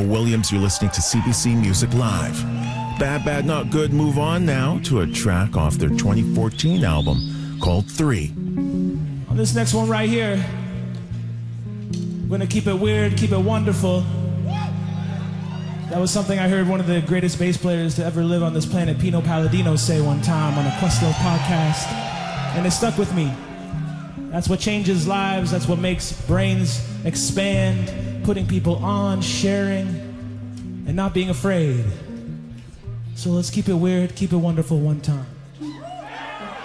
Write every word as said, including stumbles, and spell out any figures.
Williams. You're listening to C B C Music Live. Bad Bad Not Good move on now to a track off their twenty fourteen album called Three. On this next one right here, we're gonna keep it weird, keep it wonderful. That was something I heard one of the greatest bass players to ever live on this planet, Pino Palladino, say one time on a Questlove podcast, and it stuck with me. That's what changes lives, that's what makes brains expand, putting people on, sharing, and not being afraid. So let's keep it weird, keep it wonderful one time.